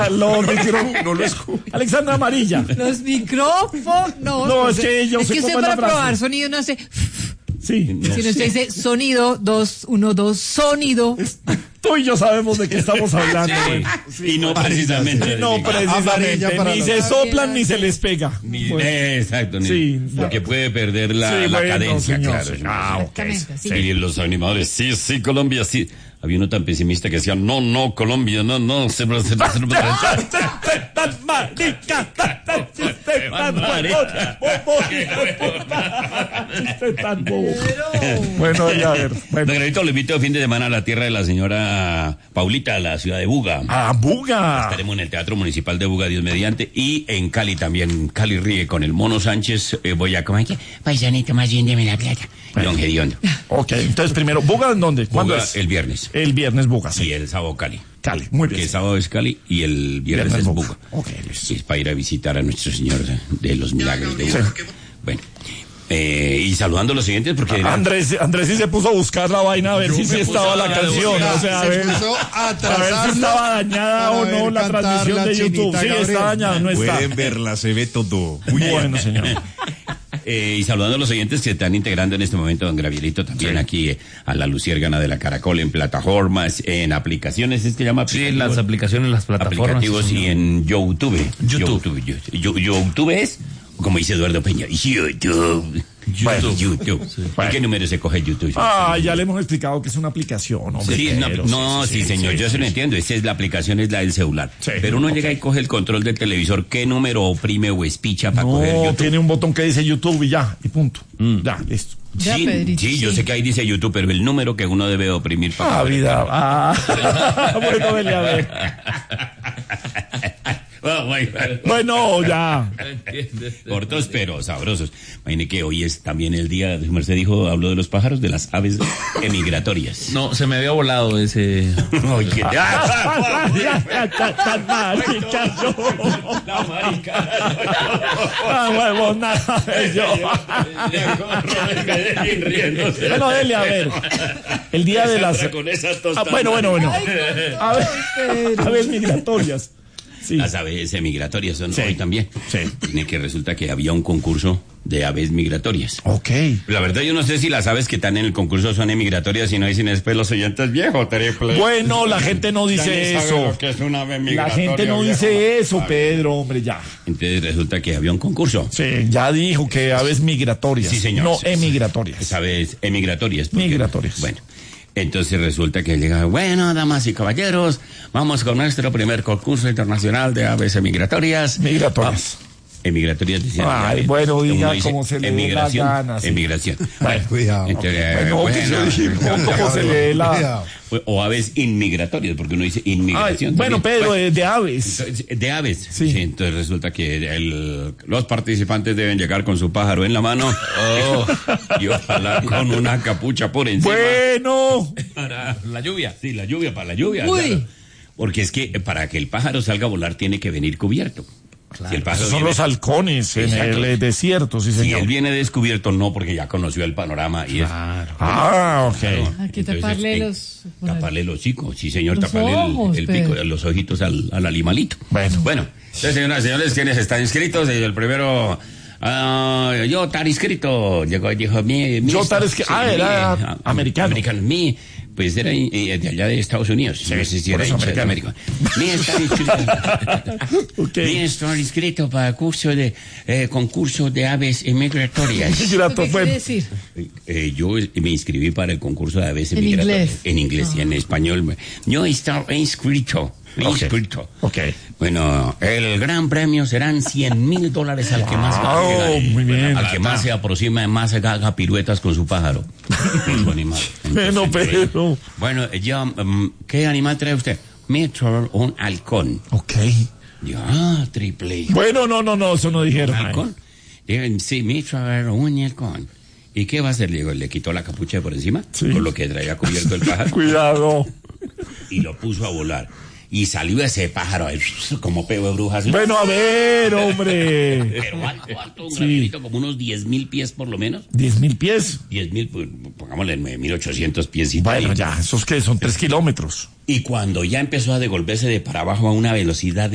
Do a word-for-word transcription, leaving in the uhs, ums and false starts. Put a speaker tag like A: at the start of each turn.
A: Los micrófonos. No lo escucho. Alexandra Amarilla.
B: Los micrófonos.
A: No, es que yo
B: Es
A: sé
B: que
A: cómo
B: usted
A: es la
B: para
A: frase.
B: probar sonido no hace.
A: Sí. No.
B: Si no usted dice sonido, dos, uno, dos, sonido.
A: Tú y yo sabemos de qué estamos hablando.
C: Sí.
A: Bueno.
C: Y no precisamente.
A: No precisamente. Ni se soplan ni se les pega.
C: Ni,
A: Bueno.
C: Exacto. Ni,
A: Sí.
C: porque puede perder la,
A: Sí,
C: la
A: bueno,
C: cadencia,
A: señor,
C: claro.
A: señor. Ah, ok.
B: Exactamente, sí.
C: Y los animadores, sí, sí, Colombia, sí. Había uno tan pesimista que decía, no, no, Colombia, no, no, se se- se- se-
A: Tan marica, tan chiste tan
C: marica.
A: Chiste tan bobo. Bueno, ya a ver.
C: Don
A: Bueno.
C: Gravito, lo invito el fin de semana a la tierra de la señora Paulita, a la ciudad de Buga.
A: ¡Ah, Buga!
C: Estaremos en el Teatro Municipal de Buga, Dios mediante, y en Cali también. Cali ríe con el Mono Sánchez. Eh, voy a comer. Paisanito, más bien de la plata. Don Gediondo.
A: Ok, entonces primero, ¿Buga en dónde? ¿Cuándo
C: Buga
A: es?
C: el viernes.
A: El viernes Buga,
C: Y
A: sí.
C: el sábado Cali.
A: Cali, muy
C: Que
A: bien.
C: el sábado es Cali y el viernes,
A: Viernes
C: es
A: Buga.
C: Buga.
A: Ok, listo.
C: Es para ir a visitar a nuestro Señor de los Milagros de
A: Sí.
C: Buga. Bueno. Eh, y saludando a los siguientes porque dirán,
A: Andrés, Andrés sí se puso a buscar la vaina a ver
D: Yo
A: si
D: me
A: sí
D: puse
A: estaba
D: a
A: la canción.
D: buscar,
A: O sea, a
D: se
A: ver,
D: puso a
A: a ver si
D: atrasarla
A: estaba dañada
D: para
A: o no
D: ver
A: la
D: cantar
A: transmisión
D: la
A: de YouTube.
D: Chinita
A: Sí,
D: Gabriel.
A: está dañada, no está.
D: Pueden verla, se ve todo.
A: Muy bueno, señor.
C: Eh, y saludando a los oyentes que se están integrando en este momento, don Gravielito, también
A: Sí.
C: aquí eh, a la Luciérgana de la Caracol, en plataformas, en aplicaciones, ¿es que llama?
E: Sí, las aplicaciones, las plataformas.
C: Aplicativos
E: sí,
C: y
E: señor.
C: en YouTube.
E: YouTube.
C: YouTube, yo- yo- YouTube es, como dice Eduardo Peña, YouTube.
A: Bueno.
C: YouTube. ¿Y qué número se coge YouTube?
A: Ah, ya le hemos explicado que es una aplicación, hombre.
C: Sí, no,
A: pero
C: no, sí, señor, yo se lo entiendo. Esa es la aplicación, es la del celular.
A: Sí.
C: Pero uno
A: Ok.
C: llega y coge el control del televisor, ¿qué número oprime o espicha para coger
A: No,
C: YouTube?
A: tiene un botón que dice YouTube y ya, y punto. Ya, listo.
B: Ya,
C: sí,
B: Pedrito,
C: sí, yo
B: sí.
C: sé que ahí dice YouTube, pero el número que uno debe oprimir para
A: Ah,
C: coger.
A: vida. Ah, bueno, vele a ver.
C: Oh, my God.
A: Bueno, ya.
C: Cortos pero sabrosos. Imagine que hoy es también el día, su merced dijo, habló de los pájaros, de las aves emigratorias.
E: No, se me había volado ese.
C: Oye,
A: Tan marica, yo.
C: la marica.
A: Ah, huevo, nada de yo. Bueno, dele a ver. El día de las.
C: Con esa
A: Ah,
C: tostada.
A: bueno, bueno, bueno. A ver, aves migratorias. Sí.
C: Las aves migratorias son
A: Sí.
C: hoy también.
A: Sí.
C: Tiene que resulta que había un concurso de aves migratorias.
A: Ok.
C: La verdad yo no sé si las aves que están en el concurso son emigratorias y no dicen después los oyentes viejos, triple.
A: Bueno, la gente no
C: Ya ni
A: dice
C: sabe
A: eso.
C: lo que es una ave
A: La
C: migratoria,
A: gente no
C: viejo.
A: dice eso, Pedro, hombre, ya.
C: Entonces resulta que había un concurso.
A: Sí, ya dijo que aves migratorias.
C: Sí, señor.
A: No
C: Sí, sí.
A: emigratorias.
C: Es aves emigratorias. porque-
A: Migratorias.
C: Bueno. Entonces resulta que llega, bueno, damas y caballeros, vamos con nuestro primer concurso internacional de aves emigratorias.
A: Migratorias.
C: Ah, emigratorias decían.
A: Ay,
C: ya,
A: bueno,
C: uno
A: diga
C: dice
A: como se le dé la
C: emigración,
A: gana, sí.
C: Emigración.
A: Bueno,
D: Cuidado.
C: Entonces,
A: Bueno, que se
C: bueno,
A: dijo, ¿cómo se lee la...?
D: Cuidado.
C: o aves inmigratorias, porque uno dice
A: Ay,
C: inmigración.
A: bueno,
C: también.
A: Pedro,
C: Bueno,
A: eh, de aves.
C: entonces, de aves.
A: Sí.
C: Sí, entonces resulta que el- los participantes deben llegar con su pájaro en la mano y ojalá con una capucha por encima.
A: Bueno.
C: Para la lluvia. Sí, la lluvia, para la lluvia.
B: Uy.
C: claro. Porque es que eh, para que el pájaro salga a volar tiene que venir cubierto. Si el pájaro
A: Esos son
C: viene-
A: los halcones en
C: Exacto.
A: el eh, desierto, sí,
C: Si
A: señor.
C: él viene descubierto, no, porque ya conoció el panorama y es...
A: Ah, ok.
B: Hay que
C: Entonces,
B: taparle
C: eh,
B: los-
C: Taparle los hocicos, sí señor,
B: Los
C: taparle el-
B: ojos,
C: el, pico,
B: Pedro.
C: los ojitos al, al animalito.
A: Bueno.
C: Bueno, entonces señoras y señores, ¿quiénes están inscritos? El primero... ah, yo estar inscrito, llegó y dijo mi, mi
A: Yo estar inscri- ah, era
C: mi,
A: americano.
C: americano, mi, pues era eh, de allá de Estados Unidos, no sé si
A: por
C: era
A: eso
C: hincha de
A: americano.
C: América. Mi estar inscrito,
A: Ok.
C: mi estar inscrito para curso de eh, concurso de aves migratorias.
A: Grato,
B: ¿Qué quiere
A: bueno.
B: decir?
C: Eh, yo me inscribí para el concurso de aves
B: En
C: migratorias.
B: inglés.
C: En inglés y en español. Yo estaba inscrito.
A: Ok.
C: Inscrito.
A: Ok.
C: Bueno, el gran premio serán cien mil dólares al que más
A: Wow,
C: gane.
A: muy bien.
C: Al que más se aproxima, más haga piruetas con su pájaro. Con su animal.
A: Bueno,
C: Entonces,
A: Pedro.
C: Bueno, yo, um, ¿qué animal trae usted? Me trae un halcón.
A: Ok.
C: Yo, ah, triple.
A: Bueno, no, no, no, eso no dijeron.
C: ¿Halcón? Digo, sí, me trae un halcón. ¿Y qué va a hacer? Le digo, le quitó la capucha de por encima,
A: Sí.
C: con lo que traía cubierto el pájaro,
A: Cuidado.
C: y lo puso a volar. Y salió ese pájaro ahí, como peo de brujas.
A: Bueno, a ver, hombre.
C: Pero alto, alto, un
A: Sí.
C: granito, como unos diez mil pies por lo menos.
A: Diez mil pies.
C: Diez mil, pues, pongámosle nueve mil ochocientos pies.
A: Bueno, ya, ¿esos qué? Son tres kilómetros.
C: Y cuando ya empezó a devolverse de para abajo a una velocidad de